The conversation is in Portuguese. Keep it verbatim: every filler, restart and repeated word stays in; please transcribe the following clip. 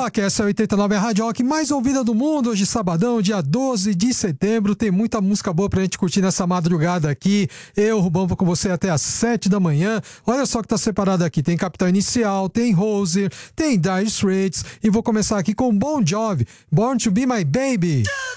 Rock, essa é a oitenta e nove, a Rádio Rock mais ouvida do mundo. Hoje, sabadão, dia doze de setembro. Tem muita música boa pra gente curtir nessa madrugada aqui. Eu, Rubão, vou com você até às sete da manhã. Olha só que tá separado aqui. Tem Capital Inicial, tem Hozier, tem Dire Straits. E vou começar aqui com Bon Jovi, Born to Be My Baby.